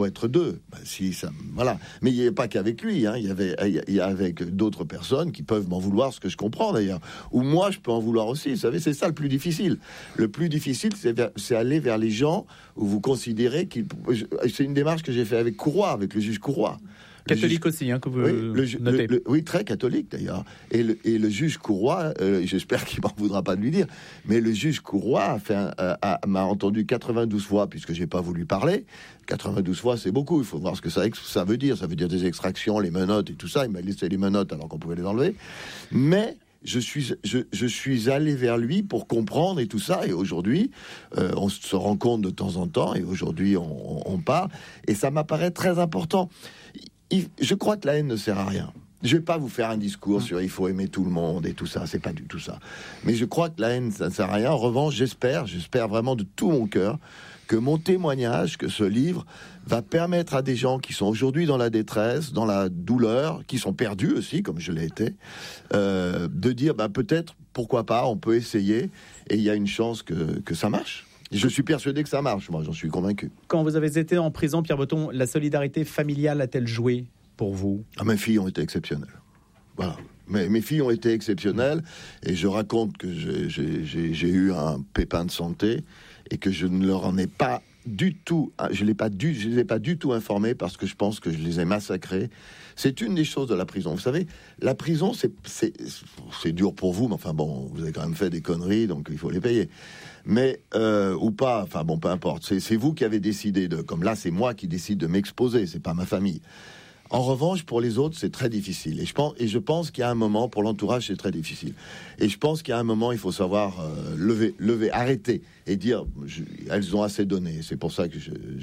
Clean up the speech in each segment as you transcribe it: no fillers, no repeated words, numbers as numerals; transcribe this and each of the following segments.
faut être deux. Voilà. Mais il n'y avait pas qu'avec lui. Il y a avec d'autres personnes qui peuvent m'en vouloir, ce que je comprends d'ailleurs. Ou moi, je peux en vouloir aussi. Vous savez, c'est ça le plus difficile. Le plus difficile, c'est aller vers les gens où vous considérez qu'ils... C'est une démarche que j'ai fait avec Courroy, avec le juge Courroy. Catholique aussi, que vous notez. Oui, très catholique d'ailleurs. Et le juge Courroy, j'espère qu'il m'en voudra pas de lui dire, mais le juge Courroy m'a entendu 92 fois, puisque j'ai pas voulu parler. 92 fois, c'est beaucoup. Il faut voir ce que ça veut dire. Ça veut dire des extractions, les menottes et tout ça. Il m'a laissé les menottes alors qu'on pouvait les enlever. Mais je suis allé vers lui pour comprendre et tout ça. Et aujourd'hui, on se rencontre de temps en temps. Et aujourd'hui, on parle. Et ça m'apparaît très important. Je crois que la haine ne sert à rien. Je vais pas vous faire un discours sur il faut aimer tout le monde et tout ça, c'est pas du tout ça. Mais je crois que la haine, ça ne sert à rien. En revanche, j'espère vraiment de tout mon cœur que mon témoignage, que ce livre va permettre à des gens qui sont aujourd'hui dans la détresse, dans la douleur, qui sont perdus aussi, comme je l'ai été, de dire peut-être, pourquoi pas, on peut essayer et il y a une chance que ça marche. Je suis persuadé que ça marche, moi j'en suis convaincu. Quand vous avez été en prison, Pierre Boton, la solidarité familiale a-t-elle joué pour vous ? Mes filles ont été exceptionnelles. Voilà. Mes filles ont été exceptionnelles et je raconte que j'ai eu un pépin de santé et que je ne leur en ai pas du tout, je les ai pas du tout informés parce que je pense que je les ai massacrés. C'est une des choses de la prison. Vous savez, la prison, c'est dur pour vous, mais enfin bon, vous avez quand même fait des conneries, donc il faut les payer. Mais, ou pas, enfin bon, peu importe. C'est vous qui avez décidé comme là, c'est moi qui décide de m'exposer, c'est pas ma famille. En revanche, pour les autres, c'est très difficile. Et je pense qu'il y a un moment, pour l'entourage, c'est très difficile. Et je pense qu'il y a un moment, il faut savoir lever, arrêter et dire, elles ont assez donné. C'est pour ça que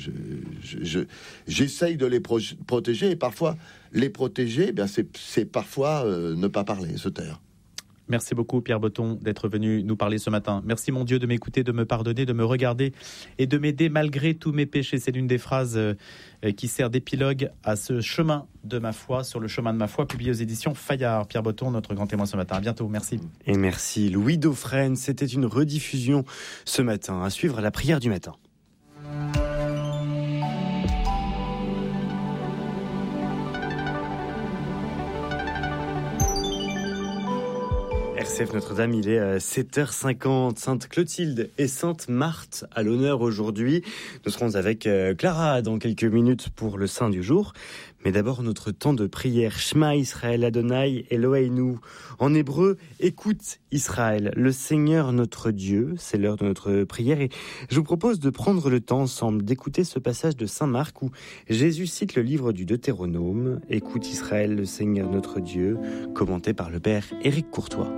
j'essaye de les protéger. Et parfois, les protéger, c'est parfois ne pas parler, se taire. Merci beaucoup Pierre Boton d'être venu nous parler ce matin. Merci mon Dieu de m'écouter, de me pardonner, de me regarder et de m'aider malgré tous mes péchés. C'est l'une des phrases qui sert d'épilogue à ce chemin de ma foi, sur le chemin de ma foi, publié aux éditions Fayard. Pierre Boton, notre grand témoin ce matin. À bientôt, merci. Et merci Louis Dauphren. C'était une rediffusion ce matin. À suivre la prière du matin. RCF Notre-Dame, il est 7h50. Sainte Clotilde et Sainte Marthe à l'honneur aujourd'hui. Nous serons avec Clara dans quelques minutes pour le Saint du jour. Mais d'abord, notre temps de prière. Shema Israël Adonai Eloheinu. En hébreu, écoute Israël, le Seigneur notre Dieu. C'est l'heure de notre prière et je vous propose de prendre le temps ensemble d'écouter ce passage de Saint Marc où Jésus cite le livre du Deutéronome. Écoute Israël, le Seigneur notre Dieu, commenté par le Père Éric Courtois.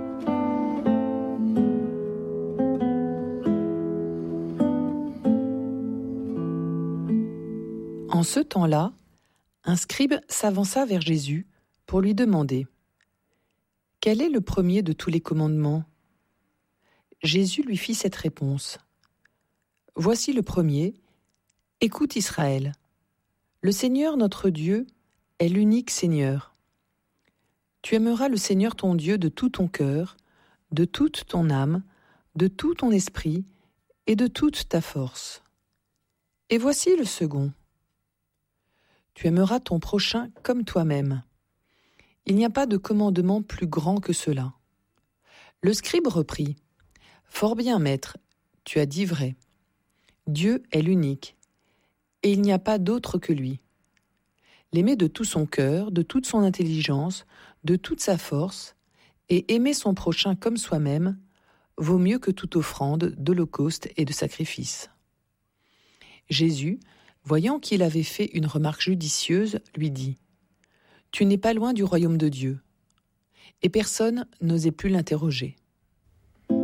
En ce temps-là, un scribe s'avança vers Jésus pour lui demander « Quel est le premier de tous les commandements ?» Jésus lui fit cette réponse « Voici le premier, écoute Israël. Le Seigneur notre Dieu est l'unique Seigneur. Tu aimeras le Seigneur ton Dieu de tout ton cœur, de toute ton âme, de tout ton esprit et de toute ta force. Et voici le second. Tu aimeras ton prochain comme toi-même. Il n'y a pas de commandement plus grand que cela. » Le scribe reprit. « Fort bien, maître, tu as dit vrai. Dieu est l'unique, et il n'y a pas d'autre que lui. L'aimer de tout son cœur, de toute son intelligence, de toute sa force, et aimer son prochain comme soi-même, vaut mieux que toute offrande, d'holocauste et de sacrifice. » Jésus, voyant qu'il avait fait une remarque judicieuse, lui dit « Tu n'es pas loin du royaume de Dieu. » Et personne n'osait plus l'interroger.